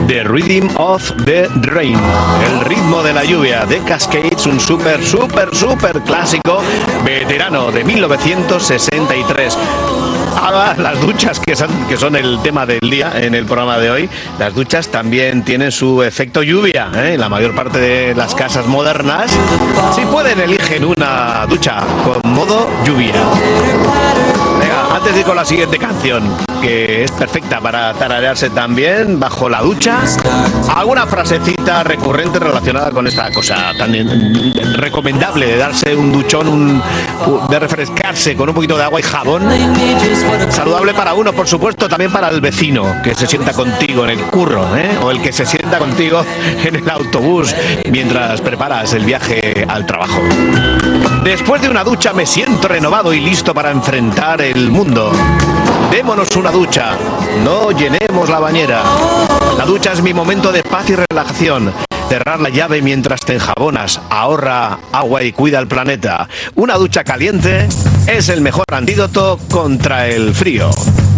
The Rhythm of the Rain, el ritmo de la lluvia de Cascades, un súper clásico veterano de 1963. Ahora, las duchas, que son el tema del día en el programa de hoy, las duchas también tienen su efecto lluvia, ¿eh? La mayor parte de las casas modernas, si pueden, eligen una ducha con modo lluvia. Venga, antes de ir con la siguiente canción, que es perfecta para tararearse también bajo la ducha, alguna frasecita recurrente relacionada con esta cosa tan recomendable de darse un duchón, de refrescarse con un poquito de agua y jabón. Saludable para uno, por supuesto, también para el vecino que se sienta contigo en el curro, ¿eh? O el que se sienta contigo en el autobús mientras preparas el viaje al trabajo. Después de una ducha me siento renovado y listo para enfrentar el mundo. Démonos una ducha, no llenemos la bañera. La ducha es mi momento de paz y relajación. Cerrar la llave mientras te enjabonas, ahorra agua y cuida el planeta. Una ducha caliente es el mejor antídoto contra el frío.